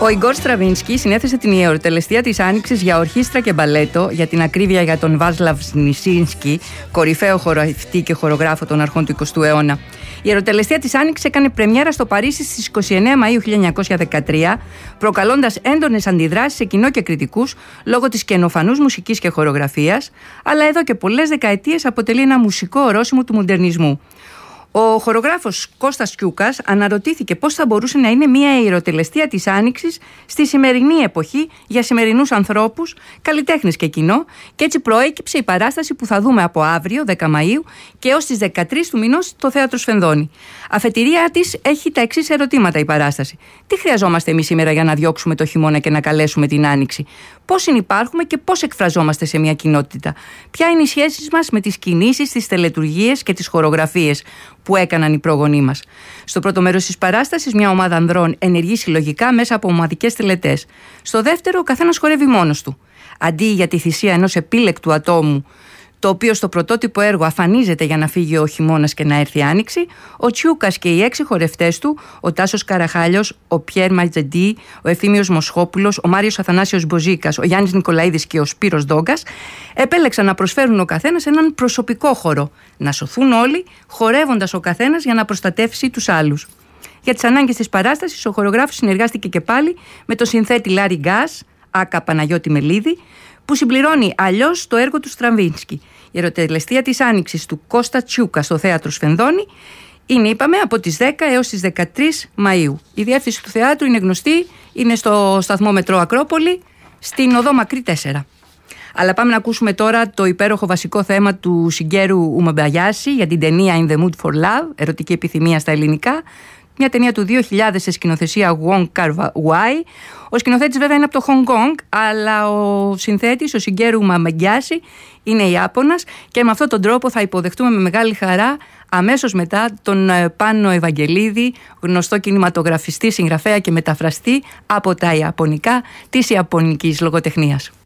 Ο Ιγκόρ Στραβίνσκι συνέθεσε την ιεροτελεστία της Άνοιξης για ορχήστρα και μπαλέτο, για την ακρίβεια για τον Βάσλαβ Νισίνσκι, κορυφαίο χορευτή και χορογράφο των αρχών του 20ου αιώνα. Η ιεροτελεστία της Άνοιξης έκανε πρεμιέρα στο Παρίσι στις 29 Μαΐου 1913, προκαλώντας έντονες αντιδράσεις σε κοινό και κριτικούς λόγω της καινοφανούς μουσικής και χορογραφίας, αλλά εδώ και πολλές δεκαετίες αποτελεί ένα μουσικό ορόσημο του μοντερνισμού. Ο χορογράφος Κώστας Τσιούκας αναρωτήθηκε πώς θα μπορούσε να είναι μια ιεροτελεστία της Άνοιξης στη σημερινή εποχή για σημερινούς ανθρώπους, καλλιτέχνες και κοινό, και έτσι προέκυψε η παράσταση που θα δούμε από αύριο, 10 Μαΐου, και έως τις 13 του μηνός στο Θέατρο Σφενδώνη. Αφετηρία της έχει τα εξής ερωτήματα η παράσταση. Τι χρειαζόμαστε εμείς σήμερα για να διώξουμε το χειμώνα και να καλέσουμε την Άνοιξη? Πώς συνυπάρχουμε και πώς εκφραζόμαστε σε μια κοινότητα? Ποια είναι οι σχέσεις μας με τις κινήσεις, τις τελετουργίες και τις χορογραφίες που έκαναν οι προγονείς μας? Στο πρώτο μέρος της παράστασης, μια ομάδα ανδρών ενεργεί συλλογικά μέσα από ομαδικές τελετές. Στο δεύτερο, ο καθένας χορεύει μόνος του. Αντί για τη θυσία ενός επίλεκτου ατόμου, το οποίο στο πρωτότυπο έργο αφανίζεται για να φύγει ο χειμώνας και να έρθει η Άνοιξη, ο Τσιούκας και οι 6 χορευτές του, ο Τάσος Καραχάλιος, ο Πιέρ Ματζεντή, ο Ευθύμιος Μοσχόπουλος, ο Μάριος Αθανάσιος Μποζίκας, ο Γιάννης Νικολαίδης και ο Σπύρος Ντόγκας, επέλεξαν να προσφέρουν ο καθένας έναν προσωπικό χορό, να σωθούν όλοι, χορεύοντας ο καθένας για να προστατεύσει τους άλλους. Για τις ανάγκες της παράστασης, ο χορογράφος συνεργάστηκε και πάλι με τον συνθέτη Λάρι Γκάς, άκα Παναγιώτη Μελίδη, που συμπληρώνει αλλιώς το έργο του Στραβίνσκι. Η ιεροτελεστία της Άνοιξης του Κώστα Τσιούκα στο Θέατρο Σφενδώνη είναι, είπαμε, από τις 10 έως τις 13 Μαΐου. Η διεύθυνση του θεάτρου είναι γνωστή, είναι στο σταθμό Μετρό Ακρόπολη, στην οδό Μακρύ 4. Αλλά πάμε να ακούσουμε τώρα το υπέροχο βασικό θέμα του Σιγκέρου Ουμαμπαγιάση για την ταινία In the Mood for Love, ερωτική επιθυμία στα ελληνικά. Μια ταινία του 2000 σε σκηνοθεσία Wong Kar-wai. Ο σκηνοθέτης βέβαια είναι από το Hong Kong, αλλά ο συνθέτης, ο Σιγκέρου Ουμαμπαγιάση, είναι Ιάπωνας, και με αυτόν τον τρόπο θα υποδεχτούμε με μεγάλη χαρά αμέσως μετά τον Πάνο Ευαγγελίδη, γνωστό κινηματογραφιστή, συγγραφέα και μεταφραστή από τα Ιαπωνικά της Ιαπωνικής λογοτεχνίας.